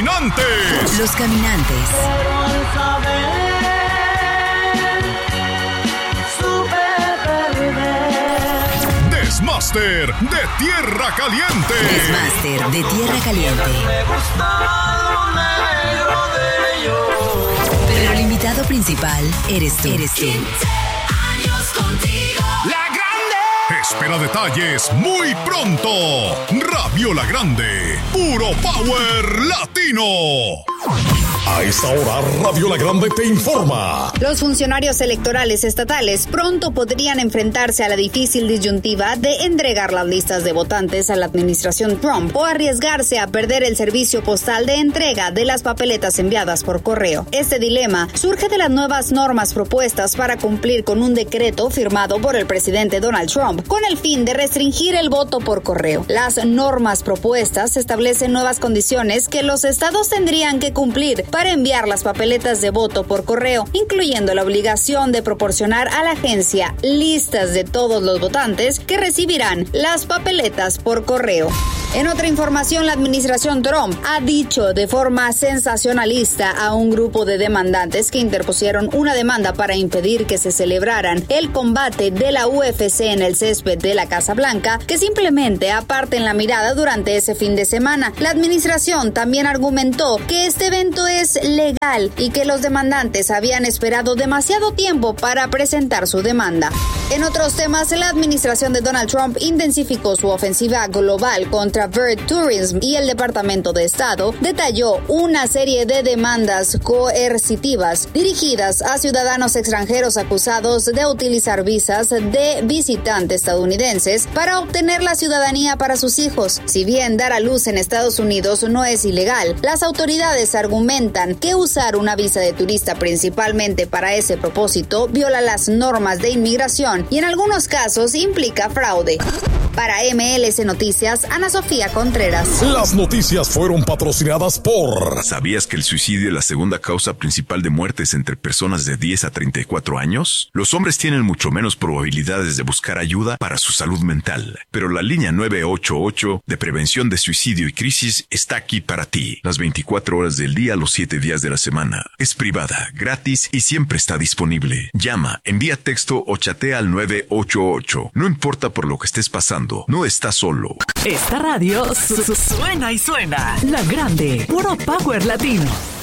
caminantes. Los caminantes. Desmaster de Tierra Caliente. Desmaster de Tierra Caliente. Pero el invitado principal eres tú. La Grande. Espera detalles muy pronto. Radio La Grande. Puro power latino. A esta hora, Radio La Grande te informa. Los funcionarios electorales estatales pronto podrían enfrentarse a la difícil disyuntiva de entregar las listas de votantes a la administración Trump o arriesgarse a perder el servicio postal de entrega de las papeletas enviadas por correo. Este dilema surge de las nuevas normas propuestas para cumplir con un decreto firmado por el presidente Donald Trump con el fin de restringir el voto por correo. Las normas propuestas establecen nuevas condiciones que los estados tendrían que cumplir para enviar las papeletas de voto por correo, incluyendo la obligación de proporcionar a la agencia listas de todos los votantes que recibirán las papeletas por correo. En otra información, la administración Trump ha dicho de forma sensacionalista a un grupo de demandantes que interpusieron una demanda para impedir que se celebraran el combate de la UFC en el césped de la Casa Blanca, que simplemente aparten la mirada durante ese fin de semana. La administración también argumentó que este evento es legal y que los demandantes habían esperado demasiado tiempo para presentar su demanda. En otros temas, la administración de Donald Trump intensificó su ofensiva global contra Bird Tourism y el Departamento de Estado detalló una serie de demandas coercitivas dirigidas a ciudadanos extranjeros acusados de utilizar visas de visitantes estadounidenses para obtener la ciudadanía para sus hijos. Si bien dar a luz en Estados Unidos no es ilegal, las autoridades argumentan que usar una visa de turista principalmente para ese propósito viola las normas de inmigración y en algunos casos implica fraude. Para MLS Noticias, Ana Sofía Contreras. Las noticias fueron patrocinadas por... ¿Sabías que el suicidio es la segunda causa principal de muertes entre personas de 10 a 34 años? Los hombres tienen mucho menos probabilidades de buscar ayuda para su salud mental, pero la línea 988 de prevención de suicidio y crisis está aquí para ti. Las 24 horas del día, los 7 días de la semana. Es privada, gratis y siempre está disponible. Llama, envía texto o chatea al 988. No importa por lo que estés pasando. No estás solo. Esta radio suena y suena. La Grande, puro power latino.